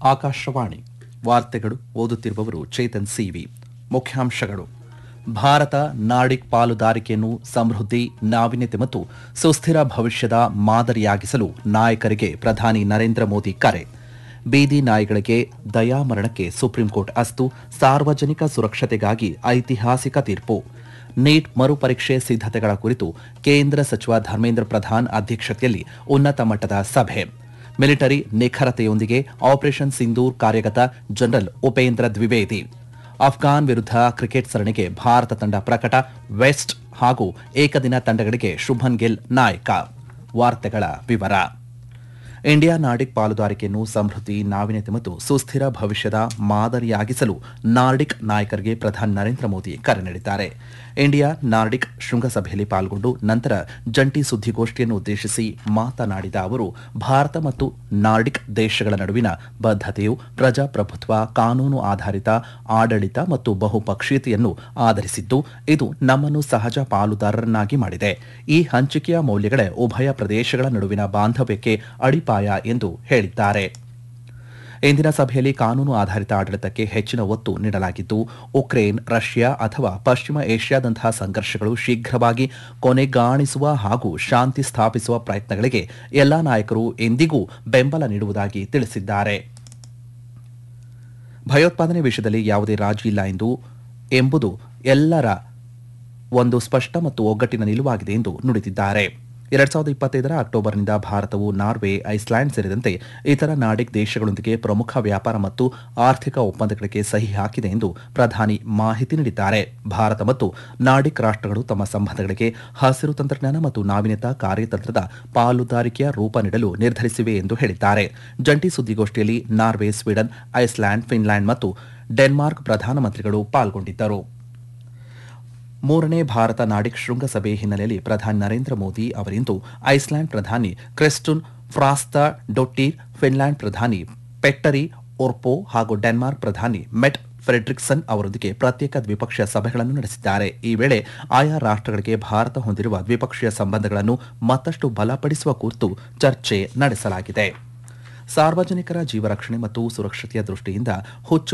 ಆಕಾಶವಾಣಿ ವಾರ್ತೆಗಳು ಓದುತ್ತಿರುವವರು ಚೇತನ್ ಸಿವಿ. ಮುಖ್ಯಾಂಶಗಳು: ಭಾರತ ನಾರ್ಡಿಕ್ ಪಾಲುದಾರಿಕೆಯನ್ನು ಸಮೃದ್ಧಿ, ನಾವೀನ್ಯತೆ ಮತ್ತು ಸುಸ್ಥಿರ ಭವಿಷ್ಯದ ಮಾದರಿಯಾಗಿಸಲು ನಾಯಕರಿಗೆ ಪ್ರಧಾನಿ ನರೇಂದ್ರ ಮೋದಿ ಕರೆ. ಬೀದಿ ನಾಯಿಗಳಿಗೆ ದಯಾಮರಣಕ್ಕೆ ಸುಪ್ರೀಂಕೋರ್ಟ್ ಅಸ್ತು, ಸಾರ್ವಜನಿಕ ಸುರಕ್ಷತೆಗಾಗಿ ಐತಿಹಾಸಿಕ ತೀರ್ಪು. ನೀಟ್ ಮರುಪರೀಕ್ಷೆ ಸಿದ್ಧತೆಗಳ ಕುರಿತು ಕೇಂದ್ರ ಸಚಿವ ಧರ್ಮೇಂದ್ರ ಪ್ರಧಾನ್ ಅಧ್ಯಕ್ಷತೆಯಲ್ಲಿ ಉನ್ನತ ಮಟ್ಟದ ಸಭೆ. ಮಿಲಿಟರಿ ನಿಖರತೆಯೊಂದಿಗೆ ಆಪರೇಷನ್ ಸಿಂಧೂರ್ ಕಾರ್ಯಗತ, ಜನರಲ್ ಉಪೇಂದ್ರ ದ್ವಿವೇದಿ. ಅಫ್ಘಾನ್ ವಿರುದ್ಧ ಕ್ರಿಕೆಟ್ ಸರಣಿಗೆ ಭಾರತ ತಂಡ ಪ್ರಕಟ, ವೆಸ್ಟ್ ಹಾಗೂ ಏಕದಿನ ತಂಡಗಳಿಗೆ ಶುಭನ್ ಗಿಲ್ ನಾಯಕ. ವಾರ್ತೆಗಳ ವಿವರ. ಇಂಡಿಯಾ ನಾರ್ಡಿಕ್ ಪಾಲುದಾರಿಕೆಯನ್ನು ಸಮೃದ್ಧಿ, ನಾವೀನ್ಯತೆ ಮತ್ತು ಸುಸ್ಥಿರ ಭವಿಷ್ಯದ ಮಾದರಿಯಾಗಿಸಲು ನಾರ್ಡಿಕ್ ನಾಯಕರಿಗೆ ಪ್ರಧಾನಿ ನರೇಂದ್ರ ಮೋದಿ ಕರೆ ನೀಡಿದ್ದಾರೆ. ಇಂಡಿಯಾ ನಾರ್ಡಿಕ್ ಶೃಂಗಸಭೆಯಲ್ಲಿ ಪಾಲ್ಗೊಂಡು ನಂತರ ಜಂಟಿ ಸುದ್ದಿಗೋಷ್ಠಿಯನ್ನು ಉದ್ದೇಶಿಸಿ ಮಾತನಾಡಿದ ಅವರು, ಭಾರತ ಮತ್ತು ನಾರ್ಡಿಕ್ ದೇಶಗಳ ನಡುವಿನ ಬದ್ಧತೆಯು ಪ್ರಜಾಪ್ರಭುತ್ವ, ಕಾನೂನು ಆಧಾರಿತ ಆಡಳಿತ ಮತ್ತು ಬಹುಪಕ್ಷೀಯತೆಯನ್ನು ಆಧರಿಸಿದ್ದು, ಇದು ನಮ್ಮನ್ನು ಸಹಜ ಪಾಲುದಾರರನ್ನಾಗಿ ಮಾಡಿದೆ. ಈ ಹಂಚಿಕೆಯ ಮೌಲ್ಯಗಳೇ ಉಭಯ ಪ್ರದೇಶಗಳ ನಡುವಿನ ಬಾಂಧವ್ಯಕ್ಕೆ ಅಡಿಪಾಯ ಎಂದು ಹೇಳಿದ್ದಾರೆ. ಇಂದಿನ ಸಭೆಯಲ್ಲಿ ಕಾನೂನು ಆಧಾರಿತ ಆಡಳಿತಕ್ಕೆ ಹೆಚ್ಚಿನ ಒತ್ತು ನೀಡಲಾಗಿದ್ದು, ಉಕ್ರೇನ್, ರಷ್ಯಾ ಅಥವಾ ಪಶ್ಚಿಮ ಏಷ್ಯಾದಂತಹ ಸಂಘರ್ಷಗಳು ಶೀಘ್ರವಾಗಿ ಕೊನೆಗಾಣಿಸುವ ಹಾಗೂ ಶಾಂತಿ ಸ್ಥಾಪಿಸುವ ಪ್ರಯತ್ನಗಳಿಗೆ ಎಲ್ಲಾ ನಾಯಕರು ಎಂದಿಗೂ ಬೆಂಬಲ ನೀಡುವುದಾಗಿ ತಿಳಿಸಿದ್ದಾರೆ. ಭಯೋತ್ಪಾದನೆ ವಿಷಯದಲ್ಲಿ ಯಾವುದೇ ರಾಜಿ ಇಲ್ಲ ಎಂಬುದು ಎಲ್ಲರ ಒಂದು ಸ್ಪಷ್ಟ ಮತ್ತು ಒಗ್ಗಟ್ಟಿನ ನಿಲುವಾಗಿದೆ ಎಂದು ನುಡಿದಿದ್ದಾರೆ. 2025 ಅಕ್ಟೋಬರ್ನಿಂದ ಭಾರತವು ನಾರ್ವೆ, ಐಸ್ಲ್ಯಾಂಡ್ ಸೇರಿದಂತೆ ಇತರ ನಾರ್ಡಿಕ್ ದೇಶಗಳೊಂದಿಗೆ ಪ್ರಮುಖ ವ್ಯಾಪಾರ ಮತ್ತು ಆರ್ಥಿಕ ಒಪ್ಪಂದಗಳಿಗೆ ಸಹಿ ಹಾಕಿದೆ ಎಂದು ಪ್ರಧಾನಿ ಮಾಹಿತಿ ನೀಡಿದ್ದಾರೆ. ಭಾರತ ಮತ್ತು ನಾರ್ಡಿಕ್ ರಾಷ್ಟ್ರಗಳು ತಮ್ಮ ಸಂಬಂಧಗಳಿಗೆ ಹಸಿರು ತಂತ್ರಜ್ಞಾನ ಮತ್ತು ನಾವೀನ್ಯತಾ ಕಾರ್ಯತಂತ್ರದ ಪಾಲುದಾರಿಕೆಯ ರೂಪ ನೀಡಲು ನಿರ್ಧರಿಸಿವೆ ಎಂದು ಹೇಳಿದ್ದಾರೆ. ಜಂಟಿ ಸುದ್ದಿಗೋಷ್ಠಿಯಲ್ಲಿ ನಾರ್ವೆ, ಸ್ವೀಡನ್, ಐಸ್ಲ್ಯಾಂಡ್, ಫಿನ್ಲ್ಯಾಂಡ್ ಮತ್ತು ಡೆನ್ಮಾರ್ಕ್ ಪ್ರಧಾನಮಂತ್ರಿಗಳು ಪಾಲ್ಗೊಂಡಿದ್ದರು. ಮೂರನೇ ಭಾರತ ನಾರ್ಡಿಕ್ ಶೃಂಗಸಭೆ ಹಿನ್ನೆಲೆಯಲ್ಲಿ ಪ್ರಧಾನಿ ನರೇಂದ್ರ ಮೋದಿ ಅವರಿಂದು ಐಸ್ಲ್ಯಾಂಡ್ ಪ್ರಧಾನಿ ಕ್ರಿಸ್ಟುನ್ ಫ್ರಾಸ್ತಾಡೊಟ್ಟಿರ್, ಫಿನ್ಲ್ಯಾಂಡ್ ಪ್ರಧಾನಿ ಪೆಟ್ಟರಿ ಒರ್ಪೋ ಹಾಗೂ ಡೆನ್ಮಾರ್ಕ್ ಪ್ರಧಾನಿ ಮೆಟ್ ಫ್ರೆಡ್ರಿಕ್ಸನ್ ಅವರೊಂದಿಗೆ ಪ್ರತ್ಯೇಕ ದ್ವಿಪಕ್ಷೀಯ ಸಭೆಗಳನ್ನು ನಡೆಸಿದ್ದಾರೆ. ಈ ವೇಳೆ ಆಯಾ ರಾಷ್ಟ್ರಗಳಿಗೆ ಭಾರತ ಹೊಂದಿರುವ ದ್ವಿಪಕ್ಷೀಯ ಸಂಬಂಧಗಳನ್ನು ಮತ್ತಷ್ಟು ಬಲಪಡಿಸುವ ಕುರಿತು ಚರ್ಚೆ ನಡೆಸಲಾಗಿದೆ. ಸಾರ್ವಜನಿಕರ ಜೀವರಕ್ಷಣೆ ಮತ್ತು ಸುರಕ್ಷತೆಯ ದೃಷ್ಟಿಯಿಂದ ಹುಚ್ಚು